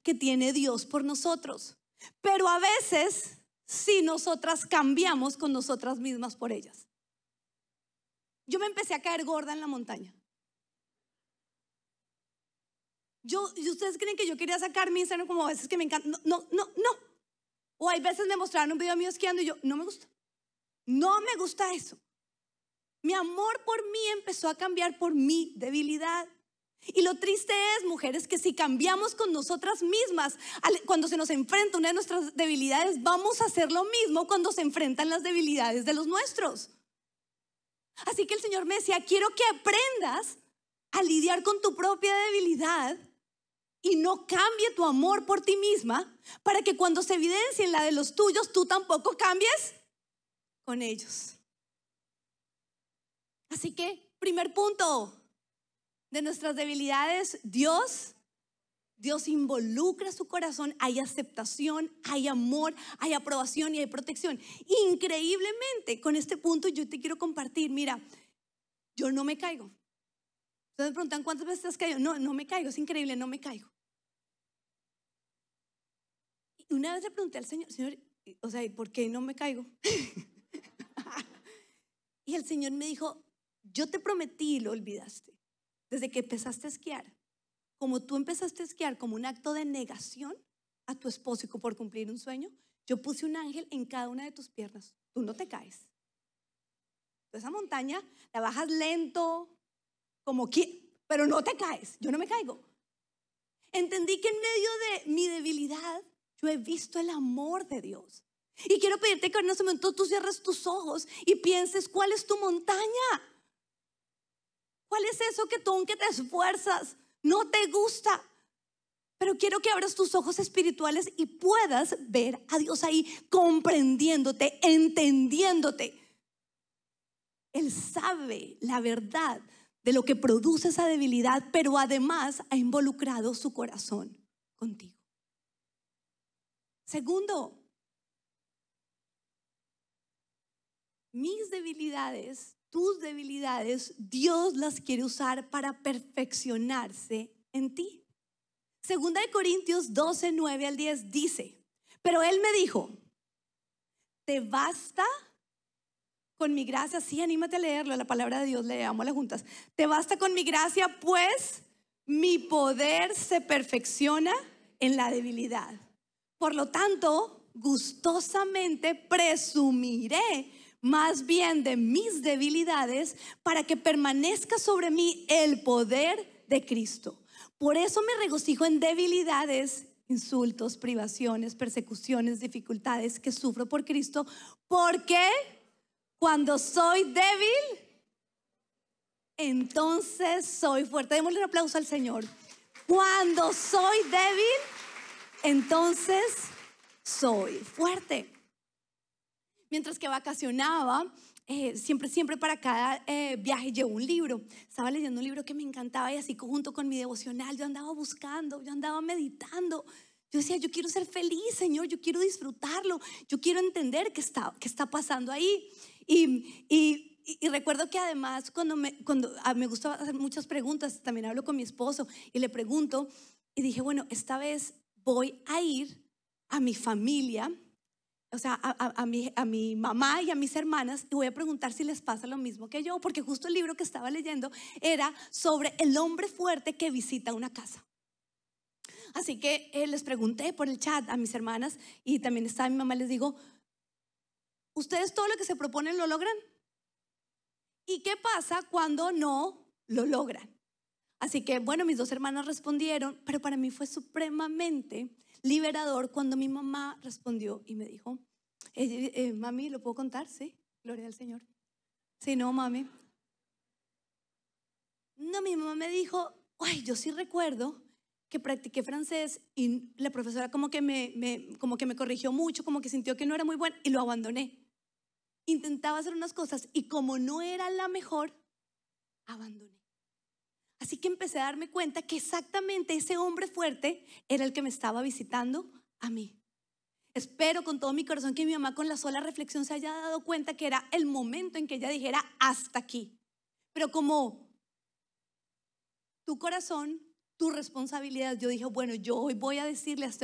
que tiene Dios por nosotros. Pero a veces sí nosotras cambiamos con nosotras mismas por ellas. Yo me empecé a caer gorda en la montaña. ¿Y ustedes creen que yo quería sacar mi Instagram como a veces que me encanta? No. O hay veces me mostraron un video mío esquiando y yo, no me gusta. No me gusta eso. Mi amor por mí empezó a cambiar por mi debilidad. Y lo triste es, mujeres, que si cambiamos con nosotras mismas, cuando se nos enfrenta una de nuestras debilidades, vamos a hacer lo mismo cuando se enfrentan las debilidades de los nuestros. Así que el Señor me decía, quiero que aprendas a lidiar con tu propia debilidad y no cambie tu amor por ti misma, para que cuando se evidencie en la de los tuyos, tú tampoco cambies con ellos. Así que, primer punto de nuestras debilidades, Dios involucra su corazón, hay aceptación, hay amor, hay aprobación y hay protección. Increíblemente, con este punto yo te quiero compartir, mira, yo no me caigo. Ustedes me preguntan cuántas veces has caído. No me caigo, es increíble, no me caigo. Y una vez le pregunté al Señor, o sea, ¿por qué no me caigo? Y el Señor me dijo, yo te prometí y lo olvidaste. Desde que empezaste a esquiar, como tú empezaste a esquiar como un acto de negación a tu esposo y por cumplir un sueño, yo puse un ángel en cada una de tus piernas. Tú no te caes. Esa montaña la bajas lento, pero no te caes. Yo no me caigo. Entendí que en medio de mi debilidad yo he visto el amor de Dios. Y quiero pedirte que en ese momento tú cierres tus ojos y pienses, ¿cuál es tu montaña? ¿Cuál es eso que tú, aunque te esfuerzas, no te gusta? Pero quiero que abras tus ojos espirituales y puedas ver a Dios ahí comprendiéndote, entendiéndote. Él sabe la verdad de lo que produce esa debilidad, pero además ha involucrado su corazón contigo. Segundo, mis debilidades, tus debilidades, Dios las quiere usar para perfeccionarse en ti. Segunda de Corintios 12, 9 al 10 dice, pero Él me dijo, ¿te basta con mi gracia? Sí, anímate a leerlo, la palabra de Dios, leámosla juntas. ¿Te basta con mi gracia? Pues mi poder se perfecciona en la debilidad. Por lo tanto, gustosamente presumiré más bien de mis debilidades para que permanezca sobre mí el poder de Cristo. Por eso me regocijo en debilidades, insultos, privaciones, persecuciones, dificultades que sufro por Cristo, porque cuando soy débil, entonces soy fuerte. Démosle un aplauso al Señor. Cuando soy débil, entonces soy fuerte. Mientras que vacacionaba, siempre para cada viaje llevo un libro. Estaba leyendo un libro que me encantaba y así junto con mi devocional yo andaba buscando, yo andaba meditando. Yo decía, yo quiero ser feliz, Señor, yo quiero disfrutarlo, yo quiero entender qué está pasando ahí. Y recuerdo que además cuando me gusta hacer muchas preguntas, también hablo con mi esposo y le pregunto y dije, bueno, esta vez voy a ir a mi familia, o sea, a mi mamá y a mis hermanas, y voy a preguntar si les pasa lo mismo que yo, porque justo el libro que estaba leyendo era sobre el hombre fuerte que visita una casa. Así que les pregunté por el chat a mis hermanas y también estaba mi mamá, les digo, ¿ustedes todo lo que se proponen lo logran? ¿Y qué pasa cuando no lo logran? Así que bueno, mis dos hermanas respondieron, pero para mí fue supremamente liberador cuando mi mamá respondió y me dijo, mami, ¿lo puedo contar? Sí, gloria al Señor. Sí, no, mami. No, mi mamá me dijo, ay, yo sí recuerdo que practiqué francés y la profesora como que me corrigió mucho, como que sintió que no era muy buena y lo abandoné. Intentaba hacer unas cosas y como no era la mejor, abandoné. Así que empecé a darme cuenta que exactamente ese hombre fuerte era el que me estaba visitando a mí. Espero con todo mi corazón que mi mamá con la sola reflexión se haya dado cuenta que era el momento en que ella dijera hasta aquí. Pero como tu corazón, tu responsabilidad. Yo dije, bueno, yo hoy voy a decirle a este